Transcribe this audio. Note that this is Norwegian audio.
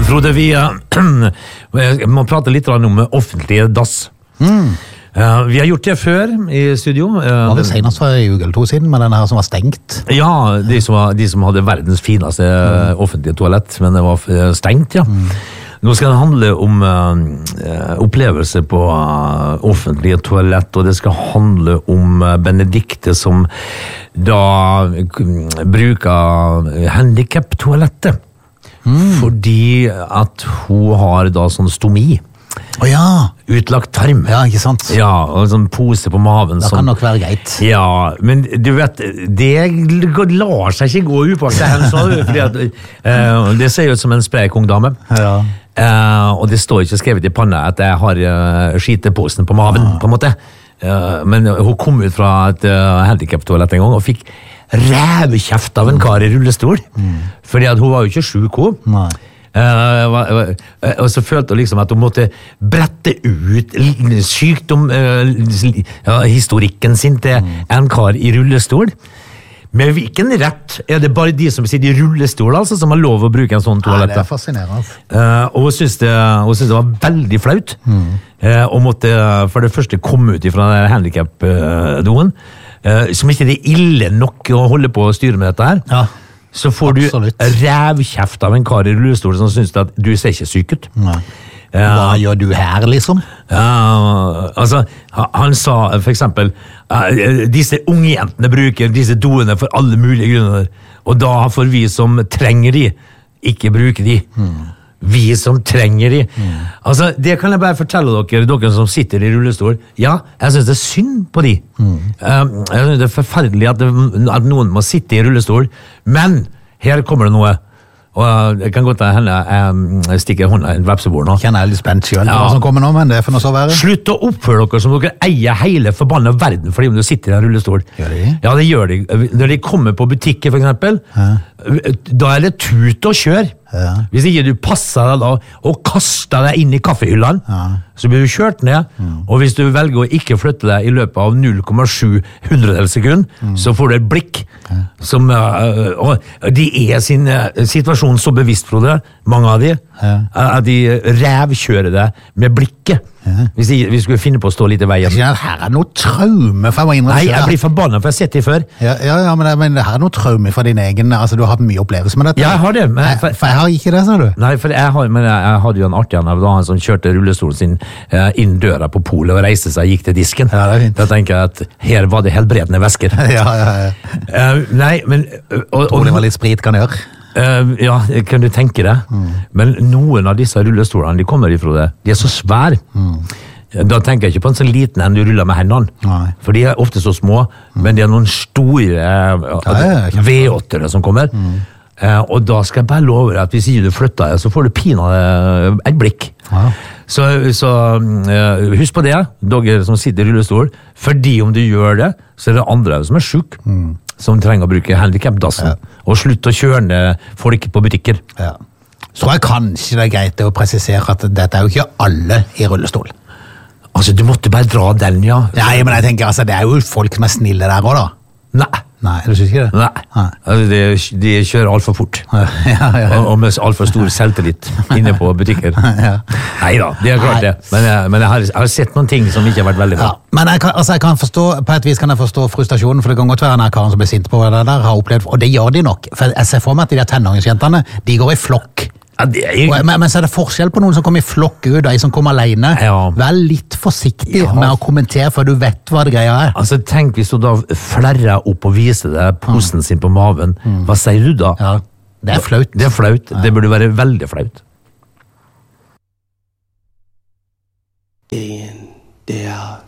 Frode, vi må prate litt om offentlige dass. Vi har gjort det før i studio. Var det senest for en uke eller to siden med denne her som var stengt? Ja, de som hadde verdens fineste offentlige toalett, men det var stengt, ja. Nå skal det handle om opplevelser på offentlige toalett, og det skal handle om Benedikte som da bruker handicap-toalettet. Fordi at hun har da sånn stomi. Ja. Utlagt tarm. Ja, ikke sant? Ja, og sånn pose på maven. Det kan nok være greit. Ja, men du vet, det lar seg ikke gå upåaktet, fordi at det ser ut som en sprek ung dame. Ja. Og det står ikke skrevet i panna at jeg har skiteposen på maven, på en måte. Men hun kom ut fra et handicap-toalett en gang og fikk rævkjeft av en kar i rullestol. Fordi at hun var jo ikke syk, hun. Nei. Og så følte hun liksom at hun måtte brette ut historikken sin til en kar i rullestol. Med hvilken rett er det bare de som sitter i rullestol altså, som har lov å bruke en sånn toalett? Ja, det fascinerende. Og hun synes det var veldig flaut og måtte for det første komme ut fra handicap-doen, som ikke det er ille nok å holde på å styre med dette her. Ja. Så får Absolutt. Du rævkjeft av en kar i rullestol som synes at du ser ikke syk ut. Nei. Hva gjør du her, liksom? Altså, han sa for eksempel disse unge jentene bruker disse doene for alle mulige grunner, og da får vi som trenger de ikke bruke de. Vi som trenger de. Altså, det kan jeg bare fortelle dere som sitter i rullestol. Ja, jeg synes det er synd på de. Jeg synes det er forferdelig at noen må sitte i rullestol, men her kommer det noe. Og det kan godt hende jeg stikker hånda i en vepsebord nå. Kjenner jeg litt spent selv hva som kommer nå, men det får nå så være. Slutt å oppføre dere som dere eier hele forbanna verden fordi om du sitter i en rullestol. Gjør de? Ja, det gjør de. Når de kommer på butikker, for eksempel, da er det tut og kjør. Ja. Hvis ikke du passer deg da og kaster deg inn i kaffehyllene, så blir du kjørt ned. Og hvis du velger å ikke flytte deg i løpet av 0,7 hundredels sekund, så får du et blikk som og de er sin situasjon så bevisst, Frode, mange av de, at de rævkjører deg med blikket. Hvis vi skulle finne på å stå litt i veien. Her er noe traume for meg. Nei, jeg blir forbannet, for jeg har sett det før. Ja, men det her er noe traume for din egen, altså du har hatt mye opplevelse med dette. Ja, jeg har det. For jeg har ikke det, sa du? Nei, for jeg hadde jo en artig da han som kjørte rullestolen sin inn døra på polet og reiste seg og gikk til disken. Ja, det er fint. Da tenker jeg at her var det helbredende væsker. Ja. Nei, men... Tror det var litt sprit kan gjøre? Ja, kan du tenke det? Men noen av disse rullestolene, de kommer ifra det. De er så svære. Da tenker jeg ikke på en sånn liten en du ruller med hendene. Nei. For de er ofte så små, men det er noen store V8-ere som kommer. Og da skal jeg bare love deg at hvis ikke du flytter deg, så får du pinadø et blikk. Så husk på det, dere som sitter i rullestol, fordi om du gjør det, så er det andre som er syk, som trenger å bruke handicap-dassen, og slutte å kjøre ned folk på butikker. Ja. Så er kanskje det greit å presisere at dette er jo ikke alle i rullestol. Altså, du måtte bare dra den, ja. Nei, men jeg tenker, altså, det er jo folk som er snille der også, da. Nei, du synes ikke det? Nei. Altså, de kjører alt for fort. Og med alt for stor selvtillit inne på butikker. Neida, det er klart det. Men jeg har sett noen ting som ikke har vært veldig bra. Men jeg kan forstå, på et vis kan jeg forstå frustrasjonen, for det kan godt være denne karen som blir sint på det der, har opplevd, og det gjør de nok. For jeg ser for meg at de der tenåringsjentene, de går i flokk. Men så er det forskjell på noen som kommer i flokk ut, og de som kommer alene. Vær litt forsiktig med å kommentere, for du vet hva det greia er. Altså, tenk hvis du da flerrer opp og viser deg posen sin på maven. Hva sier du da? Ja, det er flaut. Det er flaut. Det burde være veldig flaut. In, day out.